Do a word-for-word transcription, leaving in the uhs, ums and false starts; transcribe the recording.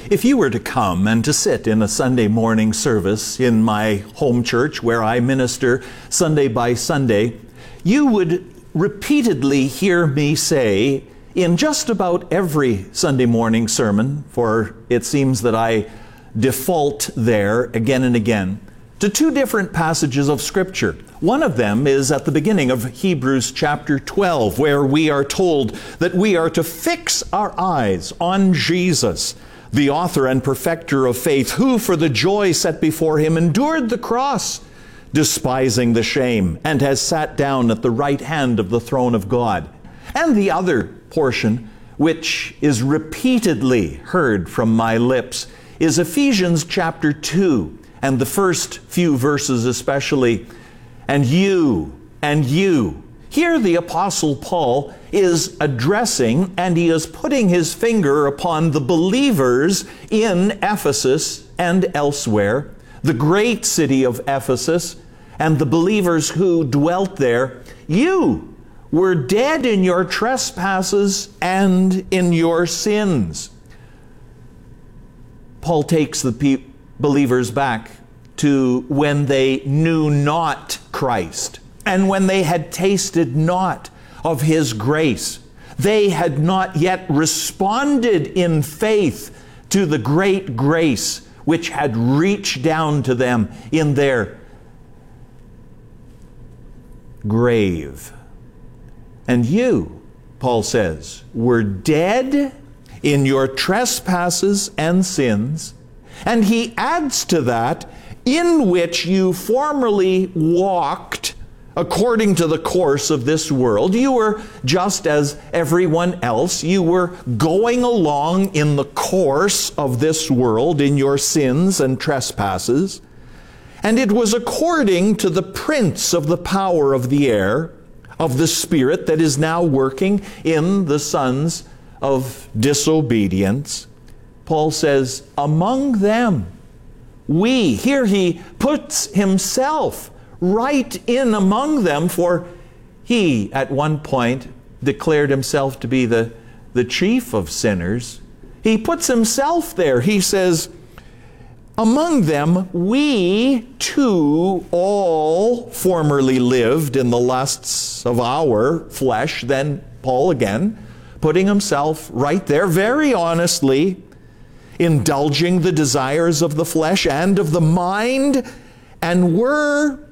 If you were to come and to sit in a Sunday morning service in my home church where I minister Sunday by Sunday, you would repeatedly hear me say in just about every Sunday morning sermon, for it seems that I default there again and again, to two different passages of Scripture. One of them is at the beginning of Hebrews chapter twelve, where we are told that we are to fix our eyes on Jesus, the author and perfecter of faith, who for the joy set before him endured the cross, despising the shame, and has sat down at the right hand of the throne of God. And the other portion, which is repeatedly heard from my lips, is Ephesians chapter two, and the first few verses especially, and you, and you. Here the Apostle Paul is addressing, and he is putting his finger upon the believers in Ephesus and elsewhere, the great city of Ephesus, and the believers who dwelt there. You were dead in your trespasses and in your sins. Paul takes the pe- believers back to when they knew not Christ, and when they had tasted not of His grace. They had not yet responded in faith to the great grace which had reached down to them in their grave. And you, Paul says, were dead in your trespasses and sins. And he adds to that, in which you formerly walked according to the course of this world. You were just as everyone else. You were going along in the course of this world in your sins and trespasses. And it was according to the prince of the power of the air, of the spirit that is now working in the sons of disobedience. Paul says, among them, we, here he puts himself right in among them, for he at one point declared himself to be the, the chief of sinners. He puts himself there. He says, among them, we too all formerly lived in the lusts of our flesh. Then Paul again, putting himself right there very honestly, indulging the desires of the flesh and of the mind, and were